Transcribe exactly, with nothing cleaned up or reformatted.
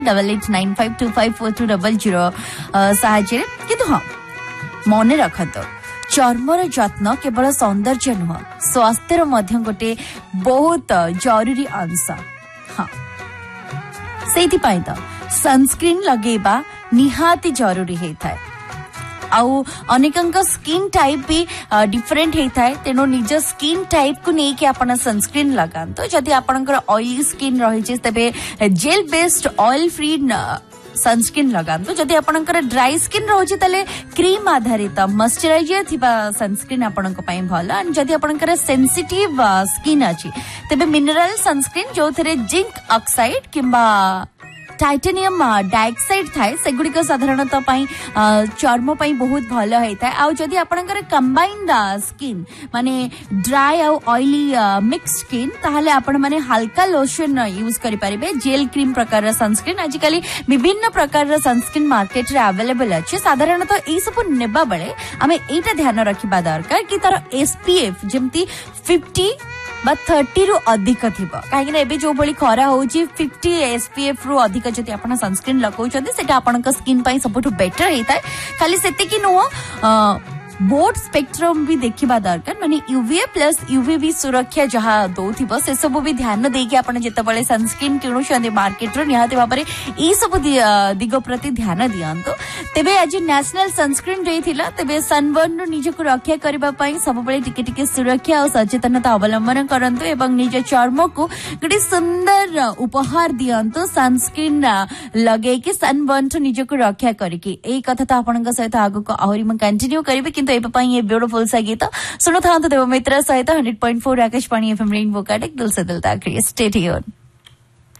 Double eight nine five to five four to double zero साहाଯ୍य किंतु हाँ मन रखत चर्मर जत्न केवल सौंदर्य नुह स्वास्थ्यर मध्य गोटे बहुत जरूरी अंश। हाँ से तो सनस्क्रीन लगेबा निहाती जरूरी होता है। आउ अनेकंक स्किन टाइप भी डिफरेंट होता है तेणु निज स्किन टाइप को नहीं कि आपण सनस्क्रीन लगातो। जदि आपणकर ऑयली स्किन रही तेबे gel based oil free sunscreen लगातो। जदि आपणकर ड्राई स्किन रही ताले क्रीम आधारित मॉइस्चराइजर थिबा सनस्क्रीन आपणक पई भल। एंड जदि आपणकर सेंसिटिव स्किन अछि तेबे मिनरल सनस्क्रीन जो थरे जिंक ऑक्साइड किंबा टाइटेनियम डाइऑक्साइड थाए सेगुड़िक साधारणतः पई चर्म पई बहुत भल होता है। आउ जदि आपणकर कंबाइंड स्किन माने ड्राई आउ ऑयली मिक्स स्किन ताहले आपण माने हल्का लोशन यूज करि परिबे। जेल क्रीम प्रकार सनस्क्रीन आजिकली विभिन्न प्रकार सनस्क्रीन मार्केट रे अवेलेबल अछि। साधारणतः ए सब नेबा बेले आमे एटा ध्यान रखिबा दरकार कि तार एसपीएफ जेमती फिफ्टी बा थर्टी रु अधिक थिबो काहेकि एबे जो बळी खरा होउची फिफ्टी एसपीएफ रु अधिक जति आपण सनस्क्रीन लगाउछथि सेटा आपणक स्किन पई सबटु बेटर हेता है। खाली सेति कि नो बोर्ड स्पेक्ट्रम भी देखिबा दरकार माने यूवीए प्लस यूवीबी सुरक्षा जहा दोथिबो से सब भी ध्यान देके आपण जते बळे सनस्क्रीन किणुछथि मार्केट रो निहाते बाबरे ई सब दिग प्रति ध्यान दियंतो। तेबे आज नेशनल सनस्क्रीन डे थिला तेबे सनबर्न रो निज को रक्षा करबा पई सब बळे टिके टिके सुरक्षा और सचेतनता अवलंबन करंतु एवं निज चर्म को गडी सुंदर उपहार दियंतो सनस्क्रीन लगे के सनबर्न रो निज को रक्षा करके ए कथा त आपनक सहित आगो को आहुरी म कंटिन्यू करिवे किंतु एबे पई ये ब्यूटीफुल सा गीत सुनो था देव मित्र सहित hundred point four Akashvani FM rainbow का दिल से दिल तक स्टे ट्यून।